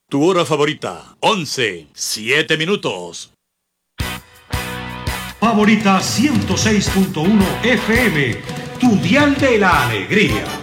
Tu hora favorita, 11, 7 minutos. Favorita 106.1 FM, tu dial de la alegría.